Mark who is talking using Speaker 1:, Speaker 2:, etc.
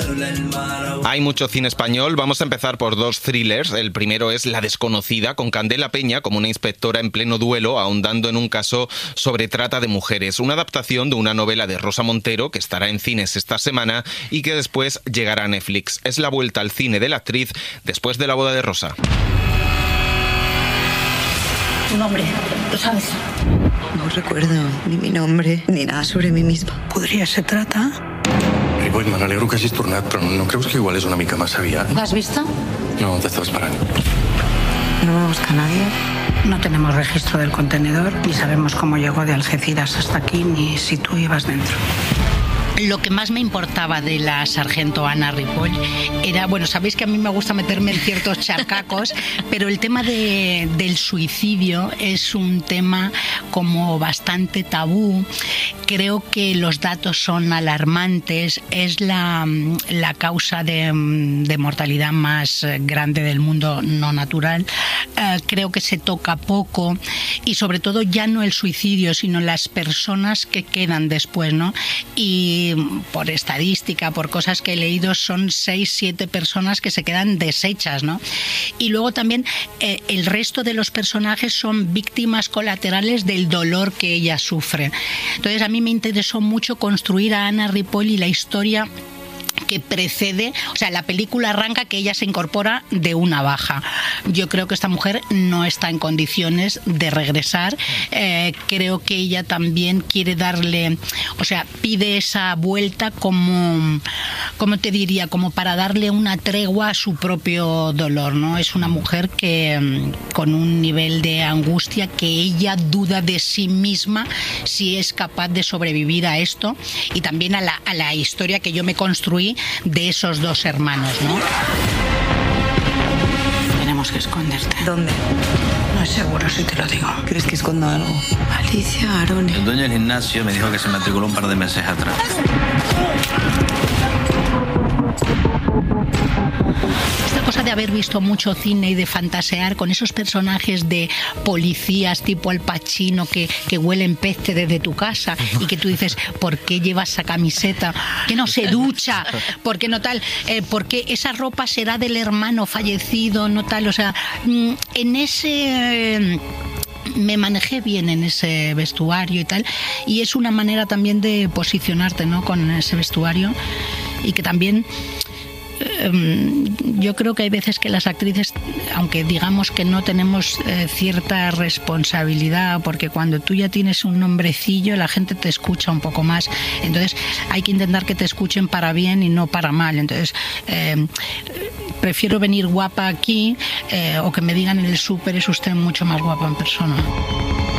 Speaker 1: Hay mucho cine español. Vamos a empezar por dos thrillers. El primero es La desconocida, con Candela Peña como una inspectora en pleno duelo, ahondando en un caso sobre trata de mujeres. Una adaptación de una novela de Rosa Montero que estará en cines esta semana y que después llegará a Netflix. Es la vuelta al cine de la actriz después de La boda de Rosa.
Speaker 2: Tu nombre, ¿lo sabes?
Speaker 3: No recuerdo ni mi nombre ni nada sobre mí misma.
Speaker 2: Podria ser trata?
Speaker 4: Ripoll, me n'alegro que hagis tornat, però no creus que igual és una mica massa aviat?
Speaker 2: ¿Lo has visto?
Speaker 4: No, t'estava esperant.
Speaker 3: No me busca nadie.
Speaker 2: No tenemos registro del contenedor, ni sabemos cómo llegó de Algeciras hasta aquí, ni si tú ibas dentro.
Speaker 5: Lo que más me importaba de la sargento Ana Ripoll era, bueno, sabéis que a mí me gusta meterme en ciertos charcacos, pero el tema del suicidio es un tema como bastante tabú. Creo que los datos son alarmantes, es la causa de mortalidad más grande del mundo no natural. Creo que se toca poco y sobre todo ya no el suicidio, sino las personas que quedan después, ¿no? Y por estadística, por cosas que he leído, son 6-7 personas que se quedan deshechas, ¿no? Y luego también el resto de los personajes son víctimas colaterales del dolor que ella sufre. Entonces a mí me interesó mucho construir a Ana Ripoll y la historia que precede, o sea, la película arranca que ella se incorpora de una baja. Yo creo que esta mujer no está en condiciones de regresar. Creo que ella también quiere darle, o sea, pide esa vuelta como te diría, como para darle una tregua a su propio dolor, ¿no? Es una mujer que con un nivel de angustia que ella duda de sí misma si es capaz de sobrevivir a esto y también a la historia que yo me construí de esos dos hermanos, ¿no?
Speaker 2: Tenemos que esconderte.
Speaker 3: ¿Dónde?
Speaker 2: No es seguro si te lo digo.
Speaker 3: ¿Crees que escondo algo? Alicia Arone.
Speaker 6: El dueño del gimnasio me dijo que se matriculó un par de meses atrás.
Speaker 5: Esta cosa de haber visto mucho cine y de fantasear con esos personajes de policías tipo Al Pacino que huelen peste desde tu casa y que tú dices, ¿por qué llevas esa camiseta? ¿Por qué no se ducha? ¿Por qué no tal? ¿Por qué esa ropa será del hermano fallecido? No tal, o sea, en ese... me manejé bien en ese vestuario y tal, y es una manera también de posicionarte, ¿no?, con ese vestuario, y que también yo creo que hay veces que las actrices, aunque digamos que no tenemos cierta responsabilidad, porque cuando tú ya tienes un nombrecillo la gente te escucha un poco más, entonces hay que intentar que te escuchen para bien y no para mal. Entonces prefiero venir guapa aquí o que me digan en el súper, es usted mucho más guapa en persona.